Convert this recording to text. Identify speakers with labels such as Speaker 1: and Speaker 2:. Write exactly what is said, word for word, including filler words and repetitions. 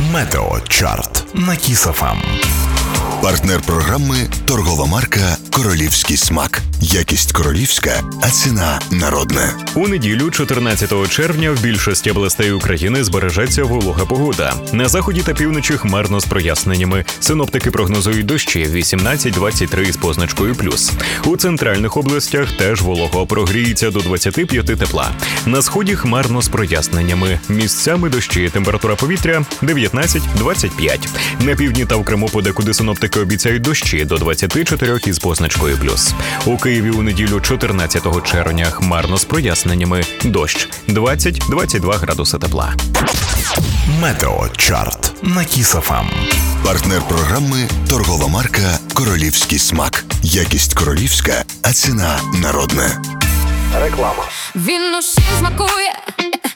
Speaker 1: Метеочарт на Кіс еф ем.
Speaker 2: Партнер програми – торгова марка «Королівський смак». Якість королівська, а ціна народна.
Speaker 3: У неділю, чотирнадцятого червня, в більшості областей України збережеться волога погода. На заході та півночі хмарно з проясненнями. Синоптики прогнозують дощі вісімнадцять-двадцять три з позначкою плюс. У центральних областях теж волого, прогріється до двадцяти п'яти тепла. На сході хмарно з проясненнями. Місцями дощі, температура повітря дев'ятнадцять-двадцять п'ять. На півдні та в Криму подекуди синоптики обіцяють дощі до двадцяти чотирьох із позначкою плюс. У Києві у неділю чотирнадцятого червня хмарно з проясненнями. Дощ двадцять-двадцять два градуси тепла.
Speaker 1: Метеочарт на Кіс еф ем.
Speaker 2: Партнер програми – торгова марка «Королівський смак». Якість королівська, а ціна народна.
Speaker 4: Реклама.
Speaker 5: Він усім смакує,